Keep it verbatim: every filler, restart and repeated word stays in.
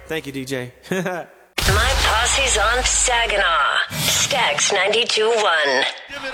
Thank you, D J. My posse's on Saginaw. Stags ninety-two point one.